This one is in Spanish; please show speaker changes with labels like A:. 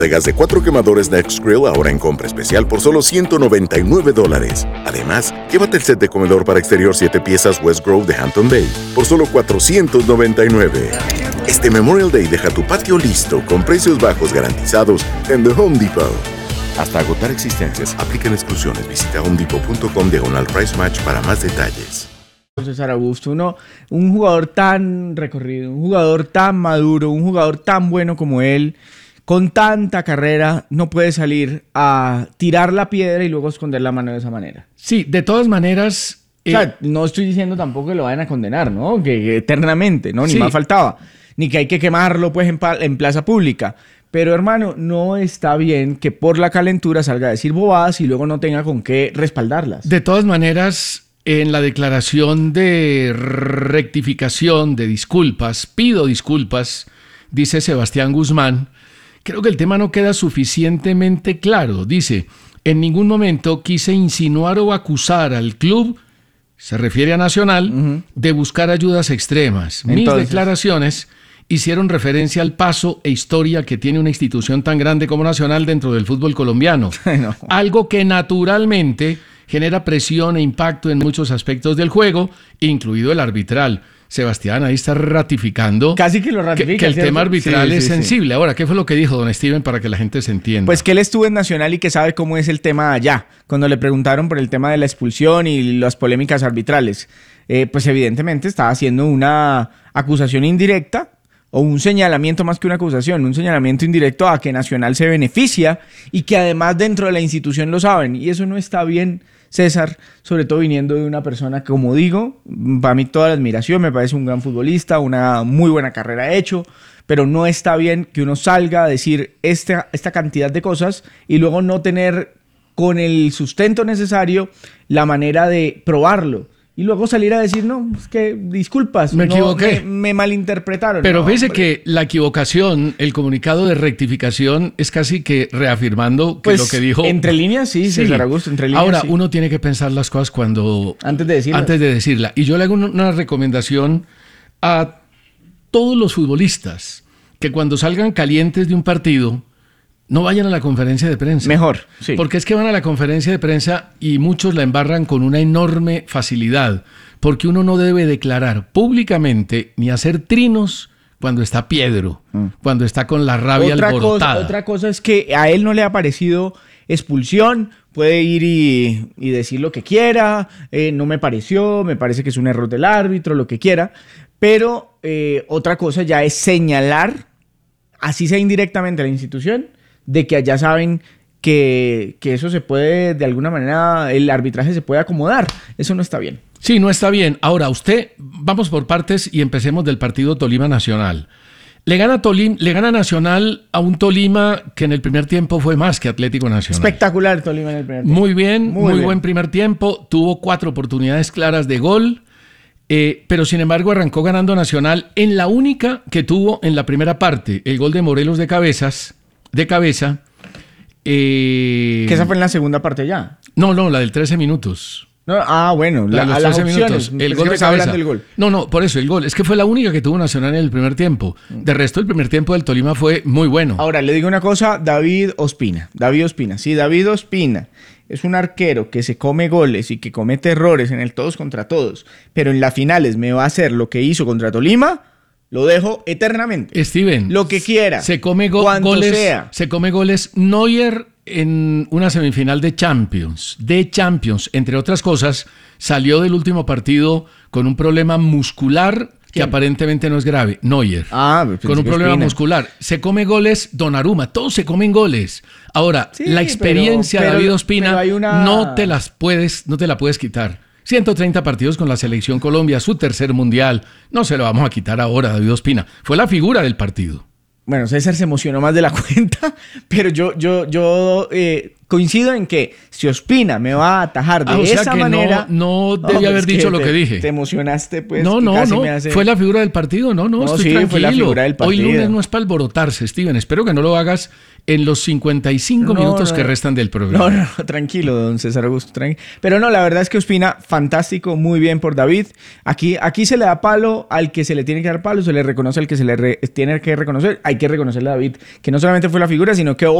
A: De 4 quemadores Next Grill ahora en compra especial por solo $199. Además, llévate el set de comedor para exterior 7 piezas West Grove de Hampton Bay por solo $499. Este Memorial Day deja tu patio listo con precios bajos garantizados en The Home Depot. Hasta agotar existencias, aplican exclusiones. Visita homedepot.com/price match para más detalles.
B: César Augusto, un jugador tan recorrido, un jugador tan maduro, un jugador tan bueno como él, con tanta carrera, no puede salir a tirar la piedra y luego esconder la mano de esa manera.
C: Sí, de todas maneras...
B: O sea, no estoy diciendo tampoco que lo vayan a condenar, ¿no? Que eternamente, ¿no? Ni
C: Sí.
B: más faltaba. Ni que hay que quemarlo, pues, en plaza pública. Pero, hermano, no está bien que por la calentura salga a decir bobadas y luego no tenga con qué respaldarlas.
C: De todas maneras, en la declaración de rectificación, de disculpas, pido disculpas, dice Sebastián Guzmán, creo que el tema no queda suficientemente claro. Dice, en ningún momento quise insinuar o acusar al club, se refiere a Nacional, de buscar ayudas extremas. Mis declaraciones hicieron referencia al paso e historia que tiene una institución tan grande como Nacional dentro del fútbol colombiano.
B: No.
C: Algo que naturalmente genera presión e impacto en muchos aspectos del juego, incluido el arbitral. Sebastián ahí está ratificando
B: Casi que lo ratifica,
C: que el
B: ¿cierto?
C: tema arbitral
B: Sí,
C: es
B: sí, sí.
C: sensible. Ahora, ¿qué fue lo que dijo don Steven para que la gente se entienda?
B: Pues que él estuvo en Nacional y que sabe cómo es el tema allá. Cuando le preguntaron por el tema de la expulsión y las polémicas arbitrales, pues evidentemente estaba haciendo una acusación indirecta o un señalamiento más que una acusación, un señalamiento indirecto a que Nacional se beneficia y que además dentro de la institución lo saben. Y eso no está bien, César, sobre todo viniendo de una persona que, como digo, para mí toda la admiración, me parece un gran futbolista, una muy buena carrera hecho, pero no está bien que uno salga a decir esta cantidad de cosas y luego no tener con el sustento necesario la manera de probarlo. Y luego salir a decir, no, es que disculpas,
C: Me equivoqué.
B: Me malinterpretaron.
C: Pero
B: no,
C: fíjese
B: hombre.
C: que la equivocación, el comunicado de rectificación es casi que reafirmando que
B: Pues,
C: lo que dijo...
B: entre líneas, sí, César Augusto, entre líneas,
C: Ahora,
B: sí.
C: uno tiene que pensar las cosas cuando...
B: Antes de decirla.
C: Y yo le hago una recomendación a todos los futbolistas que cuando salgan calientes de un partido no vayan a la conferencia de prensa.
B: Mejor, sí.
C: Porque es que van a la conferencia de prensa y muchos la embarran con una enorme facilidad, porque uno no debe declarar públicamente ni hacer trinos cuando está Piedro, cuando está con la rabia alborotada.
B: Otra cosa es que a él no le ha parecido expulsión, puede ir y decir lo que quiera, no me pareció, me parece que es un error del árbitro, lo que quiera, pero otra cosa ya es señalar, así sea indirectamente a la institución, de que allá saben que eso se puede, de alguna manera, el arbitraje se puede acomodar. Eso no está bien.
C: Sí, no está bien. Ahora, vamos por partes y empecemos del partido Tolima Nacional. Le gana Nacional a un Tolima que en el primer tiempo fue más que Atlético Nacional.
B: Espectacular Tolima en el primer tiempo.
C: Muy bien, muy
B: bien.
C: buen primer tiempo. Tuvo 4 oportunidades claras de gol, pero sin embargo arrancó ganando Nacional en la única que tuvo en la primera parte, el gol de Morelos de cabeza.
B: Que esa fue en la segunda parte ya.
C: No, la del 13 minutos.
B: No, bueno,
C: La de los 13 minutos.
B: El gol de cabeza. Del gol.
C: No, por eso, el gol. Es que fue la única que tuvo Nacional en el primer tiempo. De resto, el primer tiempo del Tolima fue muy bueno.
B: Ahora, le digo una cosa, David Ospina. Sí, David Ospina es un arquero que se come goles y que comete errores en el todos contra todos, pero en las finales me va a hacer lo que hizo contra Tolima, lo dejo eternamente.
C: Steven.
B: Lo que quiera.
C: Se come
B: cuando
C: goles.
B: sea.
C: Se come goles Neuer en una semifinal de Champions. Entre otras cosas, salió del último partido con un problema muscular que
B: ¿Quién?
C: Aparentemente no es grave. Neuer. Con un problema muscular. Se come goles Donnarumma. Todos se comen goles. Ahora,
B: Sí,
C: la experiencia de
B: pero
C: David Ospina
B: hay una...
C: no te la puedes quitar. 130 partidos con la Selección Colombia, su tercer mundial. No se lo vamos a quitar ahora a David Ospina. Fue la figura del partido.
B: Bueno, César se emocionó más de la cuenta, pero yo coincido en que si Ospina me va a atajar de esa manera...
C: No debía haber dicho lo que dije.
B: Te emocionaste, pues.
C: No, fue la figura del partido. No, estoy tranquilo.
B: Fue la figura del partido.
C: Hoy lunes no es para alborotarse, Steven. Espero que no lo hagas en los 55 minutos que restan del programa.
B: No, tranquilo, don César Augusto. Pero no, la verdad es que Ospina, fantástico, muy bien por David. Aquí se le da palo al que se le tiene que dar palo, se le reconoce al que se le tiene que reconocer. Hay que reconocerle a David, que no solamente fue la figura, sino que